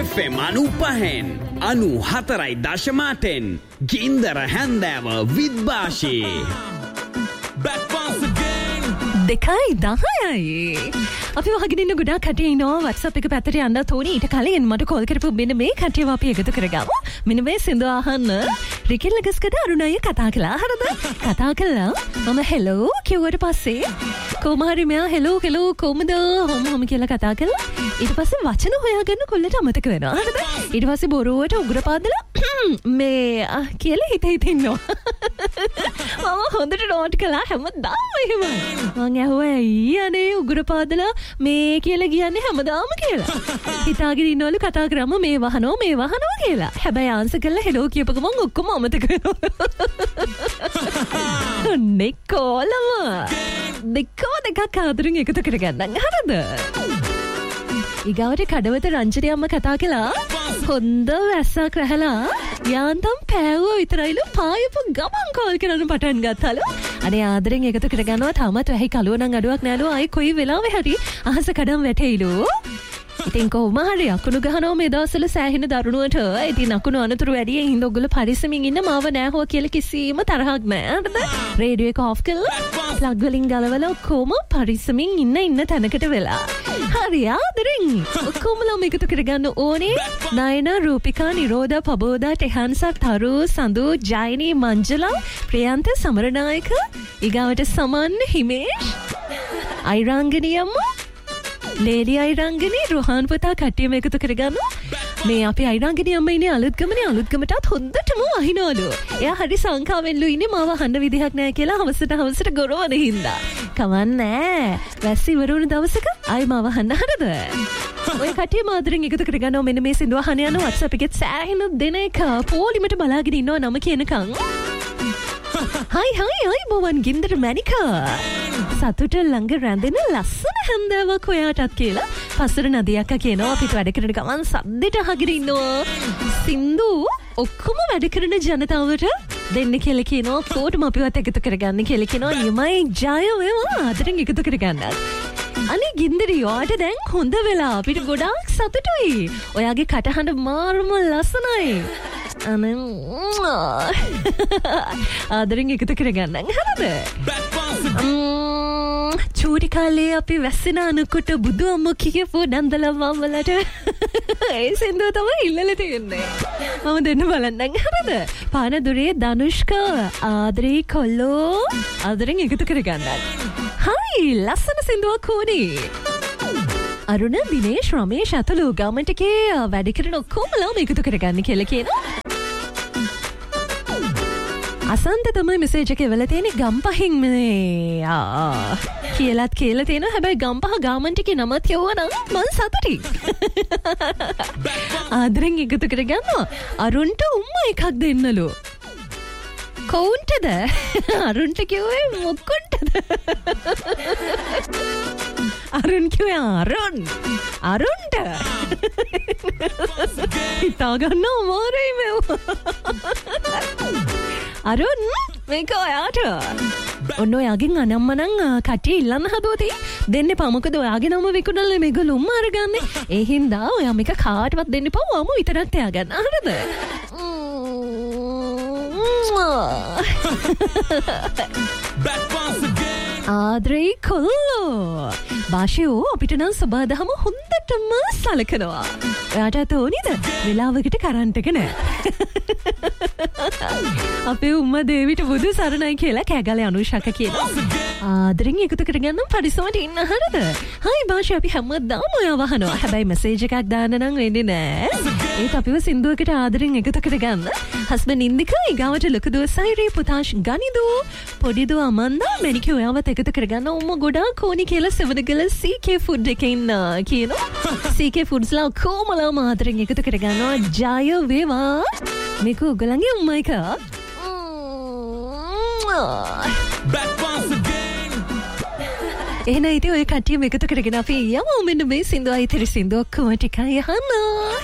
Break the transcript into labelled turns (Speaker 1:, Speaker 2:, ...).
Speaker 1: FM 95.4 ගින්දර හැන්දෑව with Bashi.
Speaker 2: Back once again.
Speaker 3: 2:10 අපි වහගෙන ඉන්න ගොඩාක් කටේ ඉනවා WhatsApp එක පැත්තට යන්න තෝනි ඊට කලින් මට කෝල් කරපු මෙන්න මේ කටේව අපි එකතු කරගමු මෙන්න මේ සින්දු අහන්න රිකිල් ලගස්කඩ අරුණය කතා කළා හරිද කතා කළා මම හෙලෝ කිව්වට පස්සේ කොහොම හරි මෙයා හෙලෝ කොහමද හොම කියලා කතා කළා ඊට පස්සේ වචන හොයාගන්න කොල්ලට අමතක වෙනවා හරිද ඊට පස්සේ බොරුවට උගුර පාදලා මේ කියලා හිතේ ඉන්නවා මම හොඳට නෝට් කළා හැමදාම එහෙමයි මං ඇහුවා අයියනේ උගුර පාදලා මේ කියලා කියන්නේ හැමදාම කියලා. හිතාගෙන ඉන්නවලු කතා කරාම මේ වහනවා කියලා. හැබැයි ආන්සර් කළා හෙලෝ කියපු ගමන් ඔක්කොම අමතක වෙනවා. නිකෝලම. දෙකක් ආදරෙන් එකතු කරගන්න. හරිද? ඊගාවට කඩවත රංජනී අම්ම කතා කළා. හොඳ වැස්සක් රැහලා යාන්තම් පෑවුව විතරයිලු පායපු ගමන් කෝල් කරන්න පටන් ගත්තලු. අනේ ආදරෙන් එකතු කරගන්නවා තාමත් වැහි කලුව නම් අඩුවක් නෑලු ආයි කොයි වෙලාවෙ හරි අහස කඩම් වැටෙයිලු. ඉතින් කොහොම හරි අකුණු ගහනවා මේ දවස්වල සෑහෙන දරුණුවට. ඉතින් අකුණු අනතුරු වැඩි හින්ද ඔයගොල්ලෝ පරිස්සමින් ඉන්න මාව නෑ හො කියලා කිසිම තරහක් නෑ. හරිද? රේඩියෝ එක ඔෆ් කරලා ප්ලග් වලින් ගලවලා ඔක්කොම පරිස්සමින් ඉන්න තැනකට වෙලා. හරි ආදරෙන් ඔක්කොමලා මේකතු කරගන්න ඕනේ. නයනා රූපිකා නිරෝධා පබෝදා ටෙහන්සා තරු සඳු ජයනී මංජලා ප්‍රියන්ත සමරනායක ඊගාවට සමන් හිමේෂ් අයිරාංගනියම්ම ලේලි අයිරංගනී රොහාන් පුතා කට්ටියම එකතු කරගන්නවා. මේ අපි අයිරංගනී අම්ම ඉන්නේ අලුත්ගමටත් හොඳටම වහිනවලු. එයා හරි සංකාවෙන්ලු ඉන්නේ මාව අහන්න විදිහක් නැහැ කියලා හවසට ගොරවන හින්දා. කවන්නේ. වැස්ස ඉවර වුණ දවසක ආයි මාව අහන්න හරිද? ඔය කට්ටිය මාදරෙන් එකතු කරගන්නවා මෙන්න මේ සින්දුව අහන්න යන WhatsApp එකේ සෑහෙන දෙනෙක් පොලිමට බලාගෙන ඉන්නවා නම කියනකම්. හයි බොවන් ගින්දර මැනිකා සතුට ළඟ රැඳෙන ලස්සන හැන්දාවක් ඔයාටත් කියලා පස්සර නදියක් කියනවා අපිට වැඩ කරන ගමන් සද්දෙට අහගෙන ඉන්නවා සින්දු ඔක්කොම වැඩ කරන ජනතාවට දෙන්න කියලා කියනවා කොටම අපිවත් එකතු කරගන්න කියලා කියනවා යමයි ජය වේවා අතරින් එකතු කරගන්න අනේ ගින්දරි ඔයාට දැන් හොඳ වෙලා අපිට ගොඩාක් සතුටුයි ඔයාගේ කටහඬ මාරම ලස්සනයි ආදරෙන් එකතු කරගන්න හරිද චූටි කාලේ අපි වැස්සෙන අනකොට බුදු අම්ම කියපු නන්දලම්මවලට ඒ සින්දුව තමයි ඉල්ලලා තියෙන්නේ මම දෙන්න බලන්නම් හරිද පානදුරේ ධනුෂ්කා ආදරේ කොල්ලෝ ආදරෙන් එකතු කරගන්න හයි ලස්සන සින්දුවක් ඕනේ අරුණ දිනේෂ් රමේෂ් අතලු ගමන්ට් එකේ වැඩ කරන ඔක්කොමලා එකතු කරගන්න කියලා කියනවා අසන්ත තමයි මෙසේජ් එක එවලා තියෙන්නේ ගම්පහින් මේ කියලාත් කියලා තියෙනවා හැබැයි ගම්පහ ගාමන්ට් එකේ නමත් යවුවා නම් මං සතුටුයි ආදරෙන් එකතු කරගන්නවා අරුන්ට උම්මා එකක් දෙන්නලු කවුන්ටද අරුන්ට කිව්වේ මොක්කොන්ටද අරුන් කිව්වේ අරුන්ට හිතා ගන්න අමාරුයි මේව අරුන් මේක ඔයාට ඔන්න ඔයාගෙන් අනම්මනම් කට්ටිය ඉල්ලන්න හදුවතේ දෙන්න එපා මොකද ඔයාගේ නම විකුණලා මේගොල්ලෝ උම්ම අරගන්නේ ඒ හින්දා ඔයා මේක කාටවත් දෙන්න එපා ඔයාම විතරක් තියාගන්න හරිද ආදරේ කොල්ලෝ භාෂයෝ අපිට නම් සබාදහම හොඳටම සලකනවා එයාට ඕනිද වෙලාවකට කරන්ට් එක නෑ අපේ උම්මා දේවිට බුදු සරණයි කියලා කෑගලේ අනුෂක කියනවා ආදරෙන් එකතු කරගන්න පරිස්සමට ඉන්න හරිද හයි භාෂය අපි හැමදාම ඔයාව අහනවා හැබැයි මෙසේජ් එකක් දාන්න නම් වෙන්නේ නෑ ඒත් අපිව සින්දුවකට ආදරෙන් එකතු කරගන්න හස්බන්ඩ් ඉන්දිකා ඊගාවට ලොකු දුව සයිරේ පුතාෂ් ගනිදු පොඩි දුව අමන්දා මෙනිකේ ඔයාවත් එකතු කරගන්න උම්මා ගොඩාක් ඕනි කියලා සෙවනගල CK ෆුඩ් එකේ ඉන්න කියනවා CK ෆුඩ්ස්ලා කොමලා ආදරෙන් එකතු කරගන්නවා ජය වේවා මේක ඔයගලගේ උම්මයික එහෙනම් ඉතින් ඔය කට්ටියම එකතු කරගෙන අපි යමු මෙන්න මේ සින්දුවයි ඉතිරි සින්දුව ඔක්කොම ටිකයි අහන්න